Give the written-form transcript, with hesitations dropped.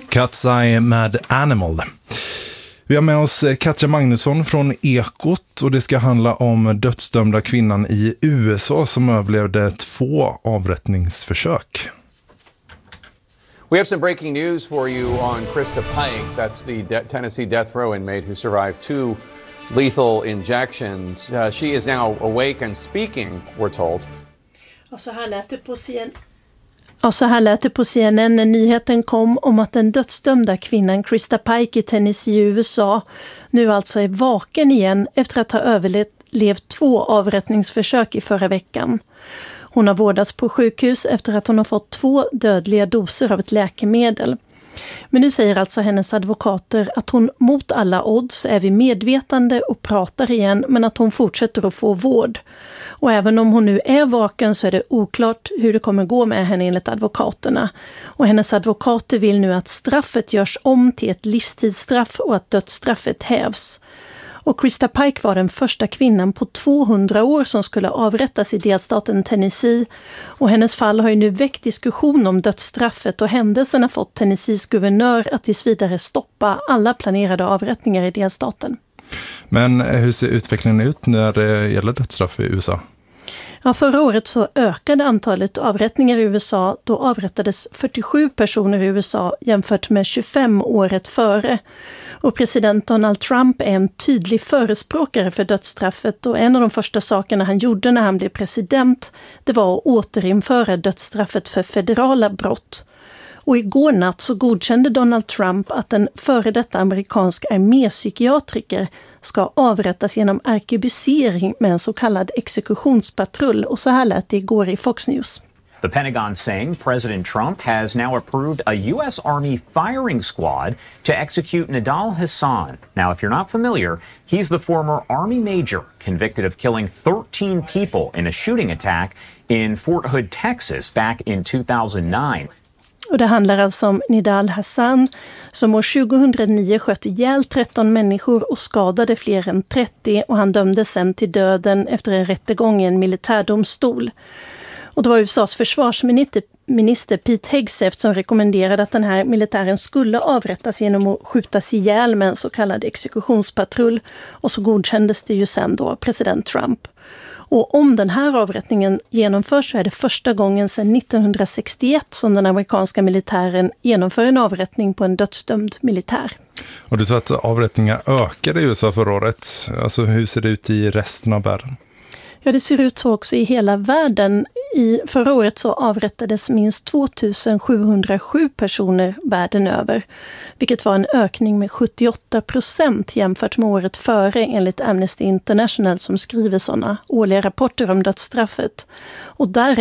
Cat's Eye med Animal. Vi har med oss Katja Magnusson från Ekot och det ska handla om dödsdömda kvinnan i USA som överlevde 2 avrättningsförsök. We have some breaking news for you on Krista Pike. That's the Tennessee death row inmate who survived 2 lethal injections. She is now awake and speaking, we're told. Så här lät det på CNN när nyheten kom om att den dödsdömda kvinnan Krista Pike i Tennessee i USA nu alltså är vaken igen efter att ha överlevt 2 avrättningsförsök i förra veckan. Hon har vårdats på sjukhus efter att hon har fått 2 dödliga doser av ett läkemedel. Men nu säger alltså hennes advokater att hon mot alla odds är vid medvetande och pratar igen, men att hon fortsätter att få vård. Och även om hon nu är vaken så är det oklart hur det kommer gå med henne enligt advokaterna. Och hennes advokater vill nu att straffet görs om till ett livstidsstraff och att dödsstraffet hävs. Och Krista Pike var den första kvinnan på 200 år som skulle avrättas i delstaten Tennessee. Och hennes fall har ju nu väckt diskussion om dödsstraffet och händelsen har fått Tennessees guvernör att tills vidare stoppa alla planerade avrättningar i delstaten. Men hur ser utvecklingen ut när det gäller dödsstraff i USA? Ja, förra året så ökade antalet avrättningar i USA. Då avrättades 47 personer i USA jämfört med 25 året före. Och president Donald Trump är en tydlig förespråkare för dödsstraffet och en av de första sakerna han gjorde när han blev president det var att återinföra dödsstraffet för federala brott. Och igår natt så godkände Donald Trump att en före detta amerikansk armépsykiatriker ska avrättas genom arkebusering med en så kallad exekutionspatrull. Och så här lät det igår i Fox News. The Pentagon saying President Trump has now approved a U.S. Army firing squad to execute Nidal Hasan. Now, if you're not familiar, he's the former Army major convicted of killing 13 people in a shooting attack in Fort Hood, Texas back in 2009. Och det handlar alltså om Nidal Hasan som år 2009 sköt ihjäl 13 människor och skadade fler än 30 och han dömdes sen till döden efter en rättegång i en militärdomstol. Och det var USAs försvarsminister Pete Hegseth som rekommenderade att den här militären skulle avrättas genom att skjutas ihjäl med en så kallad exekutionspatrull och så godkändes det ju sen då president Trump. Och om den här avrättningen genomförs så är det första gången sedan 1961 som den amerikanska militären genomför en avrättning på en dödsdömd militär. Och du sa att avrättningar ökade i USA förra året. Alltså hur ser det ut i resten av världen? Ja, det ser ut så också i hela världen. Förra året så avrättades minst 2707 personer världen över, vilket var en ökning med 78% jämfört med året före enligt Amnesty International som skriver sådana årliga rapporter om dödsstraffet. Och där